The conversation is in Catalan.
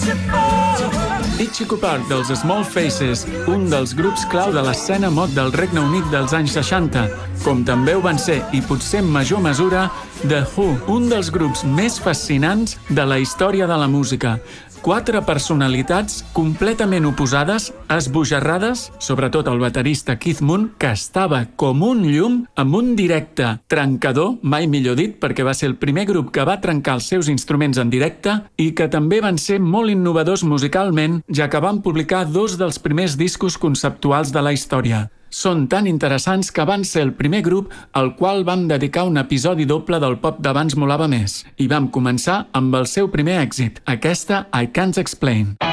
Itchy Park dels Small Faces, un dels grups clau de l'escena mod del Regne Unit dels anys 60, com també ho van ser, i potser en major mesura, The Who, un dels grups més fascinants de la història de la música. 4 personalitats completament oposades, esbojarrades, sobretot el baterista Keith Moon, que estava com un llum, amb un directe trencador, mai millor dit, perquè va ser el primer grup que va trencar els seus instruments en directe i que també van ser molt innovadors musicalment, ja que van publicar 2 dels primers discos conceptuals de la història. Són tan interessants que van ser el primer grup al qual vam dedicar un episodi doble del Pop d'abans molava més. I vam començar amb el seu primer èxit, aquesta I Can't Explain.